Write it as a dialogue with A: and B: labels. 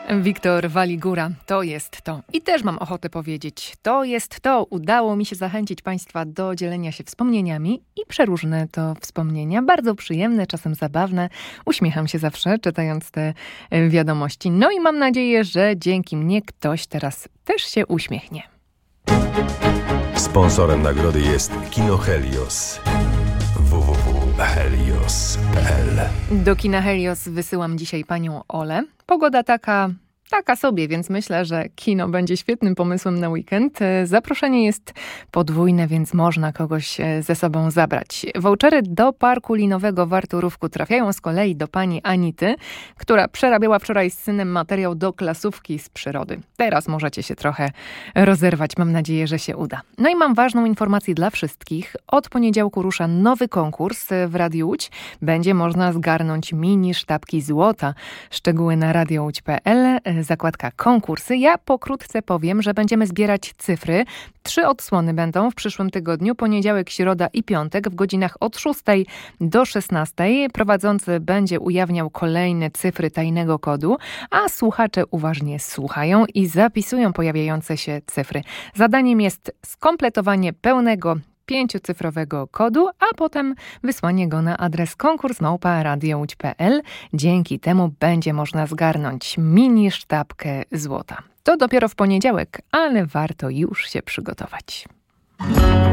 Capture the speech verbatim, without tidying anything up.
A: Wiktor Waligura, to jest to. I też mam ochotę powiedzieć, to jest to. Udało mi się zachęcić Państwa do dzielenia się wspomnieniami i przeróżne to wspomnienia. Bardzo przyjemne, czasem zabawne. Uśmiecham się zawsze, czytając te wiadomości. No i mam nadzieję, że dzięki mnie ktoś teraz też się uśmiechnie.
B: Sponsorem nagrody jest Kino Helios. w w w kropka helios kropka p l.
A: Do Kina Helios wysyłam dzisiaj panią Olę. Pogoda taka... Taka sobie, więc myślę, że kino będzie świetnym pomysłem na weekend. Zaproszenie jest podwójne, więc można kogoś ze sobą zabrać. Vouchery do parku linowego w Arturówku trafiają z kolei do pani Anity, która przerabiała wczoraj z synem materiał do klasówki z przyrody. Teraz możecie się trochę rozerwać. Mam nadzieję, że się uda. No i mam ważną informację dla wszystkich. Od poniedziałku rusza nowy konkurs w Radiu Łódź. Będzie można zgarnąć mini sztabki złota. Szczegóły na radio łódź kropka p l. Zakładka konkursy. Ja pokrótce powiem, że będziemy zbierać cyfry. Trzy odsłony będą w przyszłym tygodniu, poniedziałek, środa i piątek w godzinach od szóstej do szesnastej. Prowadzący będzie ujawniał kolejne cyfry tajnego kodu, a słuchacze uważnie słuchają i zapisują pojawiające się cyfry. Zadaniem jest skompletowanie pełnego pięciocyfrowego kodu, a potem wysłanie go na adres konkurs małpa radio łódź kropka p l. Dzięki temu będzie można zgarnąć mini sztabkę złota. To dopiero w poniedziałek, ale warto już się przygotować.